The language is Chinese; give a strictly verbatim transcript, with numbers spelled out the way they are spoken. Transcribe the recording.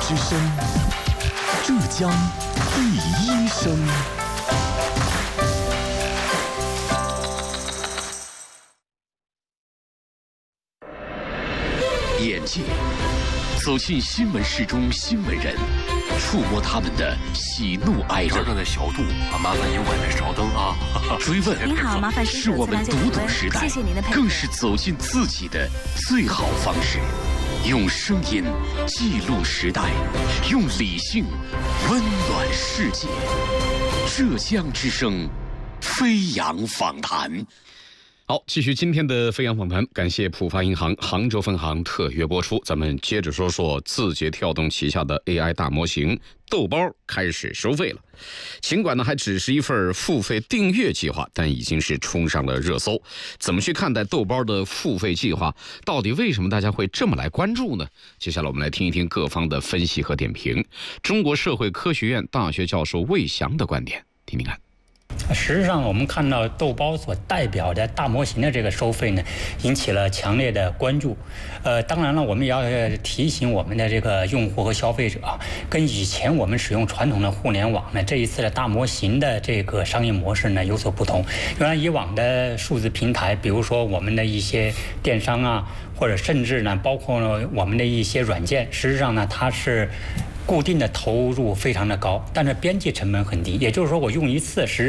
之声，浙江第一声。眼界走进新闻室中新闻人，触摸他们的喜怒哀乐。 这的小度啊，麻烦您外面稍等啊。 追问您好，麻烦是我们读懂时代， 谢谢您的配合， 更是走进自己的最好方式。用声音记录时代，用理性温暖世界。浙江之声，飞扬访谈。 好，继续今天的飞扬访谈，感谢浦发银行杭州分行特约播出。咱们接着说说字节跳动旗下的 A I 大模型豆包开始收费了。尽管呢还只是一份付费订阅计划，但已经是冲上了热搜。怎么去看待豆包的付费计划？到底为什么大家会这么来关注呢？接下来我们来听一听各方的分析和点评。中国社会科学院大学教授魏翔的观点，听听看。 实际上，我们看到豆包所代表的大模型的这个收费呢，引起了强烈的关注。呃，当然了，我们也要提醒我们的这个用户和消费者，跟以前我们使用传统的互联网呢，这一次的大模型的这个商业模式呢有所不同。原来以往的数字平台，比如说我们的一些电商啊，或者甚至呢，包括我们的一些软件，实际上呢，它是固定的投入非常的高，但是边际成本很低。也就是说，我用一次，实